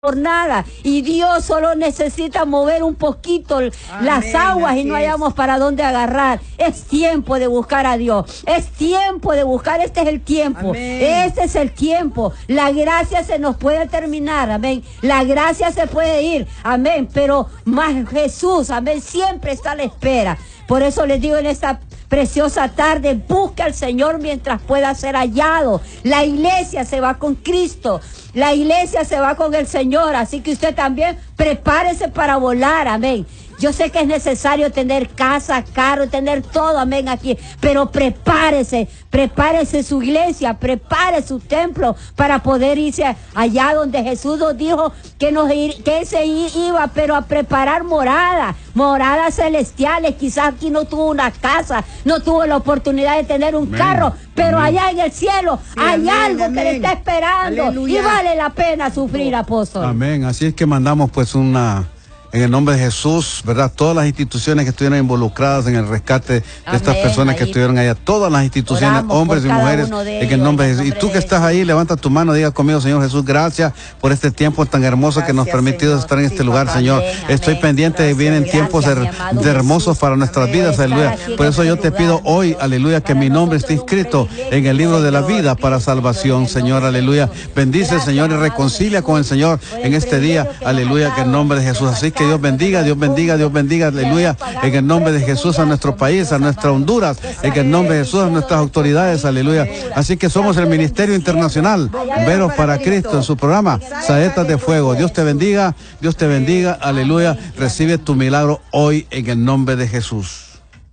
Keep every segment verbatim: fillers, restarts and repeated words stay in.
por nada, y Dios solo necesita mover un poquito Amén, las aguas y no hayamos para dónde agarrar. Es tiempo de buscar a Dios, es tiempo de buscar, este es el tiempo, Amén. Este es el tiempo. La gracia se nos puede terminar, amén, la gracia se puede ir, amén, pero más Jesús, amén, siempre está a la espera. Por eso les digo en esta preciosa tarde, busca al Señor mientras pueda ser hallado. La iglesia se va con Cristo, la iglesia se va con el Señor, así que usted también prepárese para volar, amén. Yo sé que es necesario tener casa, carro, tener todo, amén, aquí, pero prepárese, prepárese su iglesia, prepare su templo para poder irse allá donde Jesús nos dijo que, nos ir, que Él se iba, pero a preparar morada, moradas celestiales. Quizás aquí no tuvo una casa, no tuvo la oportunidad de tener un amén, carro, pero amén, allá en el cielo sí, hay amén, algo amén, que le está esperando. Aleluya. Y vale la pena sufrir, apóstol. Amén, así es que mandamos pues una... En el nombre de Jesús, ¿verdad? Todas las instituciones que estuvieron involucradas en el rescate de Amén, estas personas ahí. que estuvieron allá, todas las instituciones, Oramos hombres y mujeres, de en el nombre de Jesús. Y tú que estás ahí, levanta tu mano, diga conmigo, Señor Jesús, gracias por este tiempo tan hermoso gracias, que nos ha permitido Señor. estar en este sí, lugar, papá, Señor. Amén, Estoy amén. pendiente de vienen gracias, tiempos de, de hermosos para nuestras amén, vidas, aleluya. Por eso yo te pido hoy, aleluya, que mi nombre esté inscrito en el libro de la vida para salvación, Señor, aleluya. Bendice, Señor, y reconcilia con el Señor en este día, aleluya, que en nombre de Jesús. Así que Dios bendiga, Dios bendiga, Dios bendiga, aleluya, en el nombre de Jesús a nuestro país, a nuestra Honduras, en el nombre de Jesús a nuestras autoridades, aleluya. Así que somos el Ministerio Internacional Bomberos para Cristo en su programa Saetas de Fuego. Dios te bendiga, Dios te bendiga, aleluya. Recibe tu milagro hoy en el nombre de Jesús.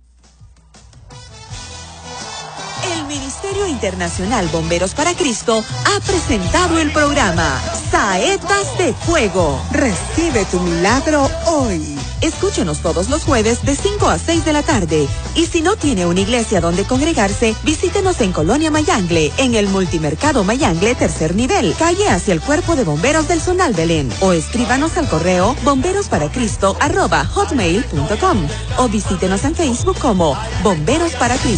El Ministerio Internacional Bomberos para Cristo ha presentado el programa Saetas de Fuego. Recibe tu milagro hoy. Escúchenos todos los jueves de cinco a seis de la tarde. Y si no tiene una iglesia donde congregarse, visítenos en Colonia Mayangle, en el Multimercado Mayangle, tercer nivel, calle hacia el Cuerpo de Bomberos del Zonal Belén. O escríbanos al correo bomberosparacristo arroba hotmail punto com. O visítenos en Facebook como Bomberos para Cristo.